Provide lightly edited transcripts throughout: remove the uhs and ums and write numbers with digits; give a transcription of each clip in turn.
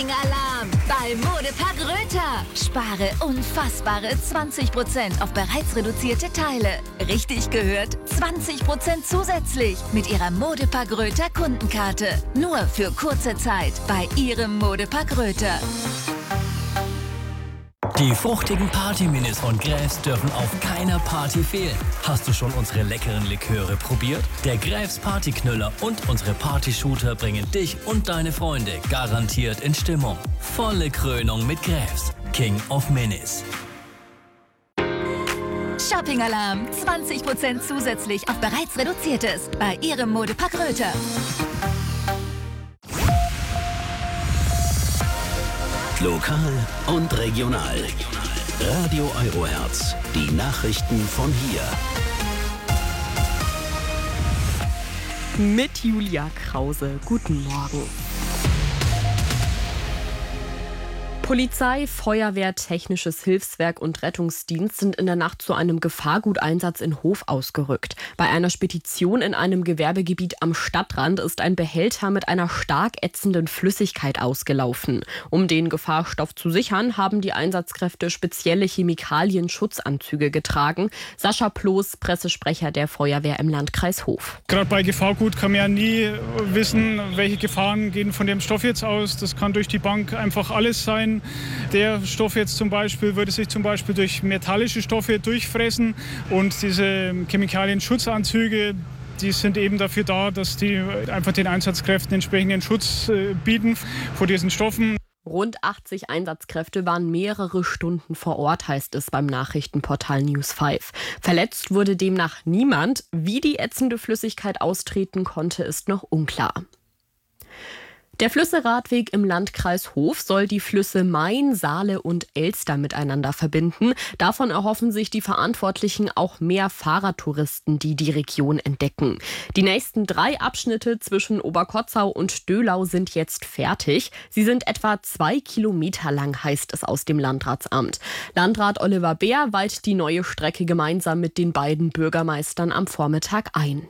Alarm bei Modepark Röther. Spare unfassbare 20% auf bereits reduzierte Teile. Richtig gehört, 20% zusätzlich mit Ihrer Modepark Röther Kundenkarte. Nur für kurze Zeit bei Ihrem Modepark Röther. Die fruchtigen Party-Minis von Graeves dürfen auf keiner Party fehlen. Hast du schon unsere leckeren Liköre probiert? Der Graeves Partyknüller und unsere Party-Shooter bringen dich und deine Freunde garantiert in Stimmung. Volle Krönung mit Graeves, King of Minis. Shopping-Alarm, 20% zusätzlich auf bereits reduziertes bei Ihrem Modepark Röther. Lokal und regional. Radio Eurohertz. Die Nachrichten von hier. Mit Julia Krause. Guten Morgen. Polizei, Feuerwehr, Technisches Hilfswerk und Rettungsdienst sind in der Nacht zu einem Gefahrguteinsatz in Hof ausgerückt. Bei einer Spedition in einem Gewerbegebiet am Stadtrand ist ein Behälter mit einer stark ätzenden Flüssigkeit ausgelaufen. Um den Gefahrstoff zu sichern, haben die Einsatzkräfte spezielle Chemikalien-Schutzanzüge getragen. Sascha Ploß, Pressesprecher der Feuerwehr im Landkreis Hof. Gerade bei Gefahrgut kann man ja nie wissen, welche Gefahren gehen von dem Stoff jetzt aus. Das kann durch die Bank einfach alles sein. Der Stoff jetzt zum Beispiel würde sich zum Beispiel durch metallische Stoffe durchfressen und diese Chemikalien-Schutzanzüge, die sind eben dafür da, dass die einfach den Einsatzkräften entsprechenden Schutz bieten vor diesen Stoffen. Rund 80 Einsatzkräfte waren mehrere Stunden vor Ort, heißt es beim Nachrichtenportal News 5. Verletzt wurde demnach niemand. Wie die ätzende Flüssigkeit austreten konnte, ist noch unklar. Der Flüsse-Radweg im Landkreis Hof soll die Flüsse Main, Saale und Elster miteinander verbinden. Davon erhoffen sich die Verantwortlichen auch mehr Fahrradtouristen, die die Region entdecken. Die nächsten 3 Abschnitte zwischen Oberkotzau und Döhlau sind jetzt fertig. Sie sind etwa 2 Kilometer lang, heißt es aus dem Landratsamt. Landrat Oliver Beer weiht die neue Strecke gemeinsam mit den beiden Bürgermeistern am Vormittag ein.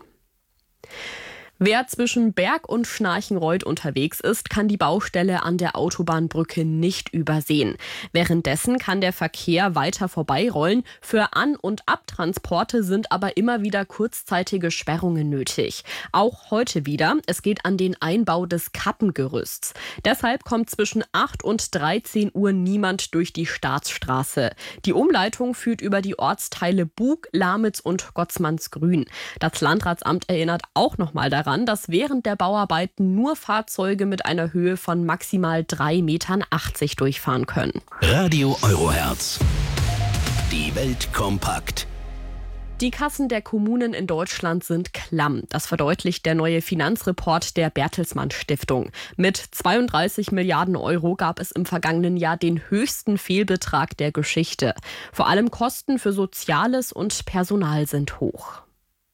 Wer zwischen Berg und Schnarchenreuth unterwegs ist, kann die Baustelle an der Autobahnbrücke nicht übersehen. Währenddessen kann der Verkehr weiter vorbeirollen. Für An- und Abtransporte sind aber immer wieder kurzzeitige Sperrungen nötig. Auch heute wieder. Es geht an den Einbau des Kappengerüsts. Deshalb kommt zwischen 8 und 13 Uhr niemand durch die Staatsstraße. Die Umleitung führt über die Ortsteile Bug, Lamitz und Gottsmannsgrün. Das Landratsamt erinnert auch nochmal daran, dass während der Bauarbeiten nur Fahrzeuge mit einer Höhe von maximal 3,80 Metern durchfahren können. Radio Eurohertz. Die Welt kompakt. Die Kassen der Kommunen in Deutschland sind klamm. Das verdeutlicht der neue Finanzreport der Bertelsmann Stiftung. Mit 32 Milliarden Euro gab es im vergangenen Jahr den höchsten Fehlbetrag der Geschichte. Vor allem Kosten für Soziales und Personal sind hoch.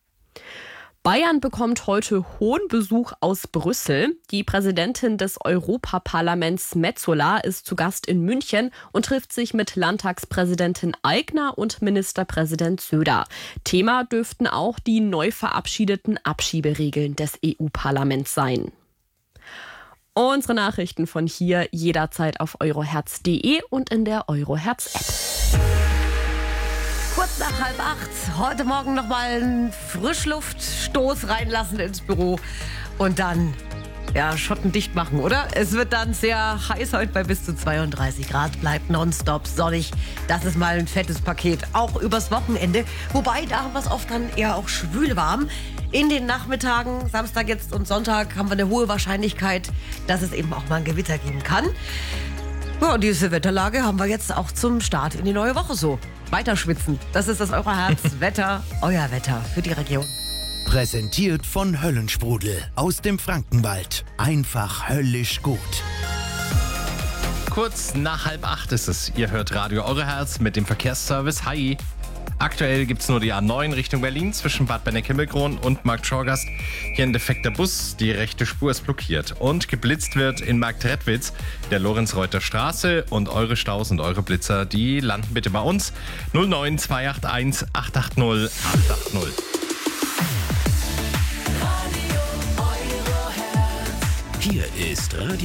Bayern bekommt heute hohen Besuch aus Brüssel. Die Präsidentin des Europaparlaments Metsola ist zu Gast in München und trifft sich mit Landtagspräsidentin Aigner und Ministerpräsident Söder. Thema dürften auch die neu verabschiedeten Abschieberegeln des EU-Parlaments sein. Unsere Nachrichten von hier jederzeit auf eurohertz.de und in der Eurohertz-App. Kurz nach 7:30, heute Morgen nochmal einen Frischluftstoß reinlassen ins Büro und dann Schotten dicht machen, oder? Es wird dann sehr heiß heute bei bis zu 32 Grad, bleibt nonstop sonnig. Das ist mal ein fettes Paket, auch übers Wochenende. Wobei, da haben wir es oft dann eher auch schwül warm. In den Nachmittagen, Samstag jetzt und Sonntag, haben wir eine hohe Wahrscheinlichkeit, dass es eben auch mal ein Gewitter geben kann. Ja, und diese Wetterlage haben wir jetzt auch zum Start in die neue Woche so. Weiter schwitzen. Das ist das Eurohertz-Wetter, euer Wetter für die Region. Präsentiert von Höllensprudel aus dem Frankenwald. Einfach höllisch gut. Kurz nach 7:30 ist es. Ihr hört Radio Eurohertz mit dem Verkehrsservice. Hi. Aktuell gibt es nur die A9 Richtung Berlin zwischen Bad Benneck-Himmelkron und Marktschorgast. Hier ein defekter Bus, die rechte Spur ist blockiert. Und geblitzt wird in Marktredwitz, der Lorenz-Reuter Straße. Und eure Staus und eure Blitzer, die landen bitte bei uns. 09 281 880 880. Hier ist Radio